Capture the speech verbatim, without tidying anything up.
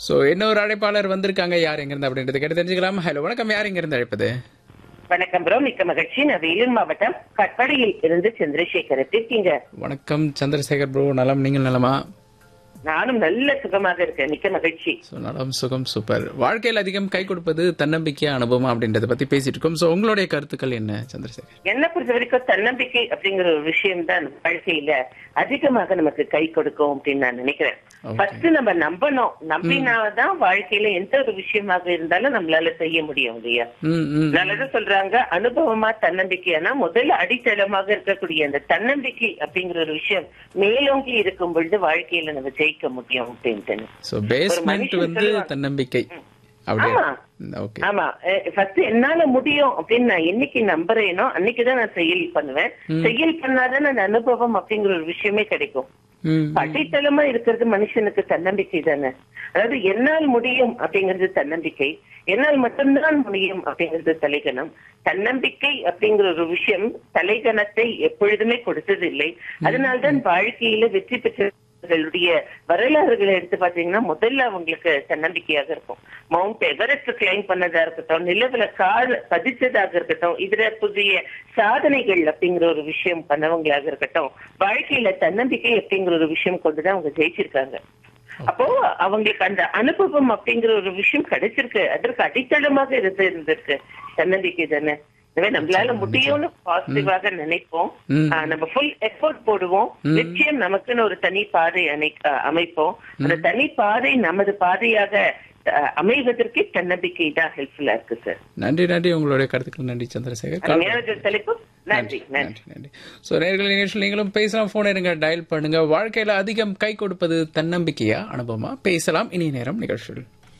So இன்னொரு அழைப்பாளர் வந்திருக்காங்க. யார் எங்க இருந்து அப்படின்றது கேட்டு தெரிஞ்சுக்கலாம். ஹலோ, வணக்கம். யார் எங்க இருந்து அழைப்பது? வணக்கம் ப்ரோ, மிக்க மகிழ்ச்சி. நான் வேலூர் மாவட்டம் கட்பாடியில் இருந்து சந்திரசேகர். எப்படி இருக்கீங்க? வணக்கம் சந்திரசேகர் ப்ரோ. நலம், நீங்கள் நலமா? நானும் நல்ல சுகமாக இருக்கேன், மிக்க மகிழ்ச்சி. ஸோ நலம், சுகம், சூப்பர். வாழ்க்கையில் அதிகம் கை கொடுப்பது தன்னம்பிக்கை அனுபவம் அப்படின்றத பத்தி பேசிட்டு இருக்கோம். ஸோ உங்களுடைய கருத்துக்கள் என்ன சந்திரசேகர்? என்ன பொறுத்த வரைக்கும் தன்னம்பிக்கை அப்படிங்கிற ஒரு விஷயம் தான் வாழ்க்கையில அதிகமாக நமக்கு கை கொடுக்கும் அப்படின்னு நான் நினைக்கிறேன். ஃபர்ஸ்ட் நம்ம நம்பணும். நம்பினாதான் வாழ்க்கையில எந்த ஒரு விஷயமாக இருந்தாலும் நம்மளால செய்ய முடியும் இல்லையா? நல்லதான் சொல்றாங்க, அனுபவமா தன்னம்பிக்கையானா முதல்ல அடித்தளமாக இருக்கக்கூடிய அந்த தன்னம்பிக்கை அப்படிங்கிற ஒரு விஷயம் மேலோங்கி இருக்கும் பொழுது வாழ்க்கையில நம்ம ஜெயிக்க முடியும் அப்படின்ட்டு. சோ பேஸ்மெண்ட் வந்து தன்னம்பிக்கை. ஆமா ஆமா, ஃபர்ஸ்ட் என்னால முடியும் அப்படின்னு நான் என்னைக்கு நம்புறேனோ அன்னைக்குதான் நான் செயல் பண்ணுவேன். செயல் பண்ணாதான் அந்த அனுபவம் அப்படிங்கிற ஒரு விஷயமே கிடைக்கும். அடித்தளமா இருக்கிறது மனுஷனுக்கு தன்னம்பிக்கை தானே. அதாவது என்னால் முடியும் அப்படிங்கிறது தன்னம்பிக்கை, என்னால் மட்டும்தான் முடியும் அப்படிங்கிறது தலைகணம். தன்னம்பிக்கை அப்படிங்கிற ஒரு விஷயம் தலைகணத்தை எப்பொழுதுமே கொடுத்தது இல்லை. அதனால்தான் வாழ்க்கையில வெற்றி பெற்ற வரலாறுகளை எடுத்து பாத்தீங்கன்னா முதல்ல அவங்களுக்கு தன்னம்பிக்கையாக இருக்கும். மவுண்ட் எவரெஸ்ட் கிளைம் பண்ணதா இருக்கட்டும், நிலவுல கால் பதிச்சதாக இருக்கட்டும், இதர புதிய சாதனைகள் அப்படிங்கிற ஒரு விஷயம் பண்ணவங்களாக இருக்கட்டும், வாழ்க்கையில தன்னம்பிக்கை அப்படிங்கிற ஒரு விஷயம் கொண்டுதான் அவங்க ஜெயிச்சிருக்காங்க. அப்போ அவங்களுக்கு அந்த அனுபவம் அப்படிங்கிற ஒரு விஷயம் கிடைச்சிருக்கு. அதற்கு அடித்தளமாக இருந்து இருந்திருக்கு தன்னம்பிக்கை தானே. நம்மளால முடியும்னு பாசிட்டிவாக நினைப்போம், நம்ம ஃபுல் எஃபோர்ட் போடுவோம், நிச்சயம் நமக்குன்னு ஒரு தனி பாதை அமைப்போம். அந்த தனி பாதை நமது பாதையாக அமைவதற்கு தன்னம்பிக்கை தான் ஹெல்ப்ஃபுல்லா இருக்கு சார். நன்றி நன்றி, உங்களுடைய கருத்துக்கள் நன்றி சந்திரசேகர். தலைப்பு நன்றி நன்றி நன்றி. சோ நேயர்களே, நிகழ்ச்சியில் நீங்களும் பேசலாம். போன் எடுங்க, டயல் பண்ணுங்க. வாழ்க்கையில அதிகம் கை கொடுப்பது தன்னம்பிக்கையா அனுபவமா? பேசலாம் இனிய நேரம் நிகழ்ச்சியில்.